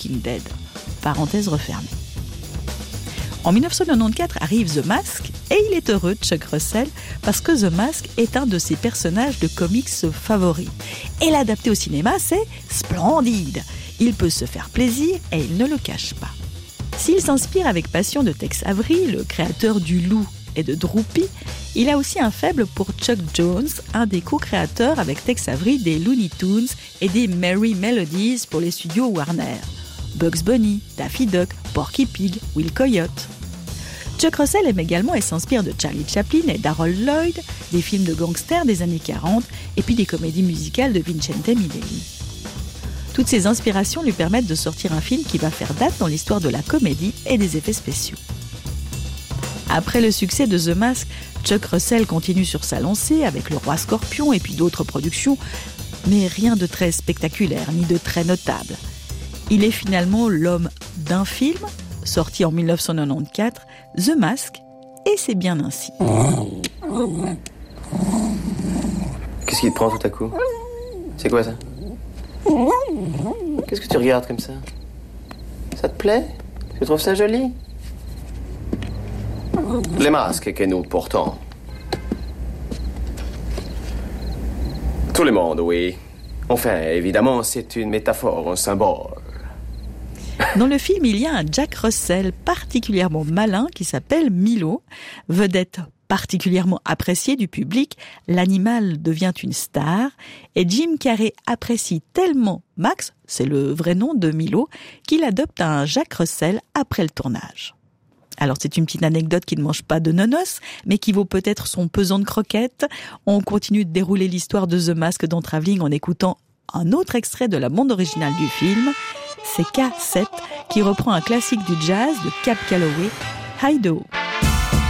Walking Dead. Parenthèse refermée. En 1994 arrive The Mask et il est heureux, Chuck Russell, parce que The Mask est un de ses personnages de comics favoris. Et l'adapter au cinéma, c'est splendide. Il peut se faire plaisir et il ne le cache pas. S'il s'inspire avec passion de Tex Avery, le créateur du Loup et de Droopy, il a aussi un faible pour Chuck Jones, un des co-créateurs avec Tex Avery des Looney Tunes et des Merry Melodies pour les studios Warner. Bugs Bunny, Daffy Duck, Porky Pig, Will Coyote. Chuck Russell aime également et s'inspire de Charlie Chaplin et d'Harold Lloyd, des films de gangsters des années 40 et puis des comédies musicales de Vincente Minnelli. Toutes ces inspirations lui permettent de sortir un film qui va faire date dans l'histoire de la comédie et des effets spéciaux. Après le succès de The Mask, Chuck Russell continue sur sa lancée avec Le Roi Scorpion et puis d'autres productions, mais rien de très spectaculaire ni de très notable. Il est finalement l'homme d'un film, sorti en 1994, The Mask, et c'est bien ainsi. Qu'est-ce qui te prend tout à coup ? C'est quoi ça ? Qu'est-ce que tu regardes comme ça ? Ça te plaît ? Tu trouves ça joli ? Les masques que nous portons. Tout le monde, oui. Enfin, évidemment, c'est une métaphore, un symbole. Dans le film, il y a un Jack Russell particulièrement malin qui s'appelle Milo. Vedette particulièrement appréciée du public, l'animal devient une star et Jim Carrey apprécie tellement Max, c'est le vrai nom de Milo, qu'il adopte un Jack Russell après le tournage. Alors c'est une petite anecdote qui ne mange pas de nonos, mais qui vaut peut-être son pesant de croquettes. On continue de dérouler l'histoire de The Mask dans Travelling en écoutant un autre extrait de la bande originale du film. C'est K7 qui reprend un classique du jazz de Cab Calloway, Hi-Do.